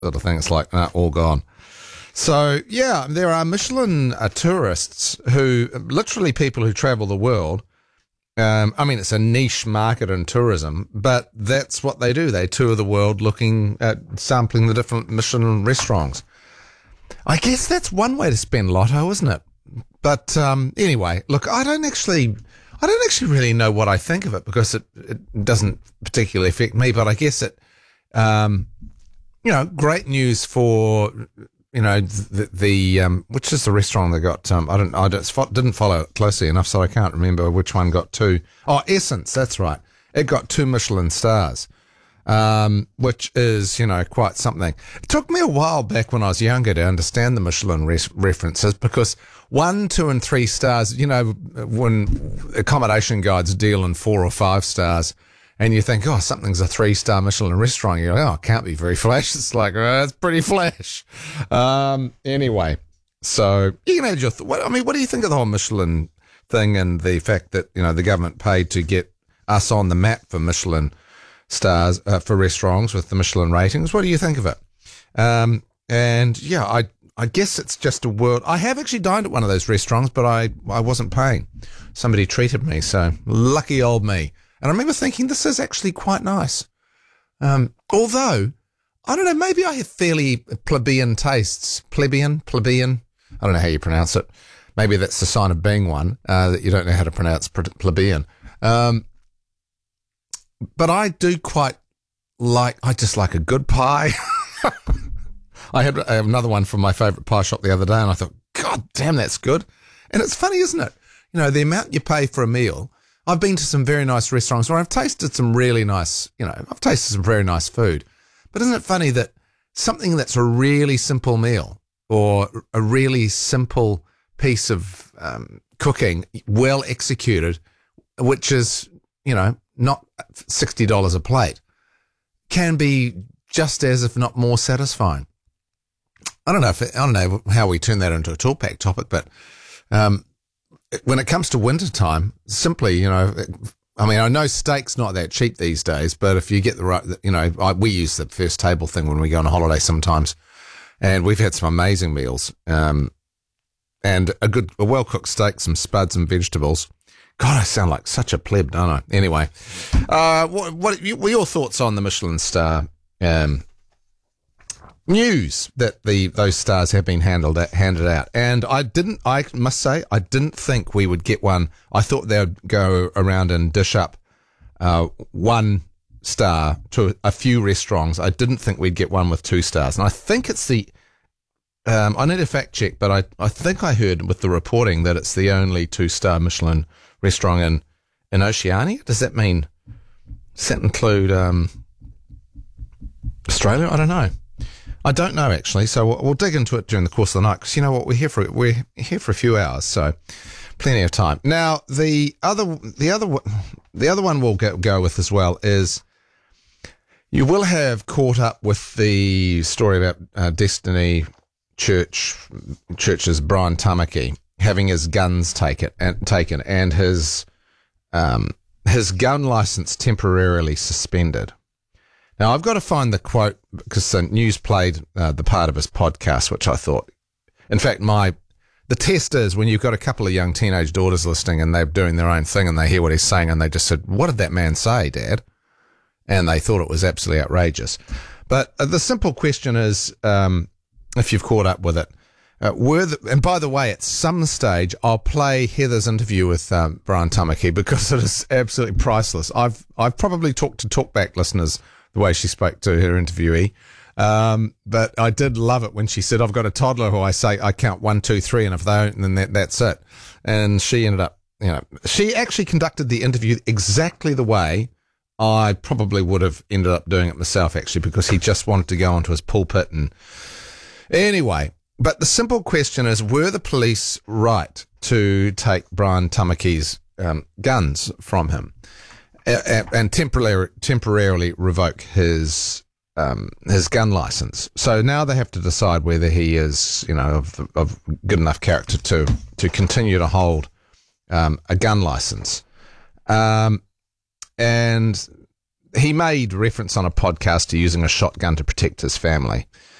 sort of thing. It's like, all gone. So, yeah, there are Michelin tourists who, literally people who travel the world. I mean, it's a niche market in tourism, but that's what they do. They tour the world looking at sampling the different Michelin restaurants. I guess that's one way to spend lotto, isn't it? But anyway, look, I don't actually really know what I think of it because it doesn't particularly affect me. But I guess it, great news for the which is the restaurant that got I didn't follow it closely enough, so I can't remember which one got 2. Oh, Essence, that's right. It got 2 Michelin stars, which is quite something. It took me a while back when I was younger to understand the Michelin references because 1, 2, and 3 stars. When accommodation guides deal in 4 or 5 stars. And you think, something's a 3-star Michelin restaurant. You're like, it can't be very flash. It's like, it's pretty flash. Anyway, so you can add your what do you think of the whole Michelin thing and the fact that, the government paid to get us on the map for Michelin stars, for restaurants with the Michelin ratings? What do you think of it? And yeah, I guess it's just a world. I have actually dined at one of those restaurants, but I wasn't paying. Somebody treated me, so lucky old me. And I remember thinking, this is actually quite nice. Although, I don't know, maybe I have fairly plebeian tastes. Plebeian? I don't know how you pronounce it. Maybe that's the sign of being one, that you don't know how to pronounce plebeian. But I do I just like a good pie. I had another one from my favourite pie shop the other day, and I thought, God damn, that's good. And it's funny, isn't it? The amount you pay for a meal. I've been to some very nice restaurants where I've tasted some really nice, I've tasted some very nice food. But isn't it funny that something that's a really simple meal or a really simple piece of cooking, well executed, which is, not $60 a plate, can be just as, if not more, satisfying. I don't know how we turn that into a talkback topic, but when it comes to winter time, simply, I know steak's not that cheap these days, but if you get the right, we use the first table thing when we go on a holiday sometimes, and we've had some amazing meals, and a well-cooked steak, some spuds and vegetables. God, I sound like such a pleb, don't I? Anyway, what were your thoughts on the Michelin star news that those stars have been handed out? And I must say, I didn't think we would get one. I thought they would go around and dish up 1 star to a few restaurants. I didn't think we'd get one with 2 stars. And I think it's I need a fact check, but I think I heard with the reporting that it's the only 2-star Michelin restaurant in Oceania. Does that include Australia? I don't know. I don't know, actually, so we'll dig into it during the course of the night, because you know what, we're here for a few hours, so plenty of time. Now, the other one we'll go with as well is, you will have caught up with the story about Destiny Church's Brian Tamaki having his guns taken and his gun license temporarily suspended. Now, I've got to find the quote because the news played the part of his podcast, which I thought, in fact, the test is when you've got a couple of young teenage daughters listening and they're doing their own thing and they hear what he's saying and they just said, "What did that man say, Dad?" And they thought it was absolutely outrageous. But the simple question is, if you've caught up with it, and by the way, at some stage, I'll play Heather's interview with Brian Tamaki because it is absolutely priceless. I've probably talked to talkback listeners the way she spoke to her interviewee. But I did love it when she said, "I've got a toddler who I say, I count 1, 2, 3, and if they don't, then that's it." And she ended up, she actually conducted the interview exactly the way I probably would have ended up doing it myself, actually, because he just wanted to go onto his pulpit. And anyway, but the simple question is, were the police right to take Brian Tamaki's guns from him and temporarily revoke his gun license? So now they have to decide whether he is, of good enough character to continue to hold a gun license. And he made reference on a podcast to using a shotgun to protect his family.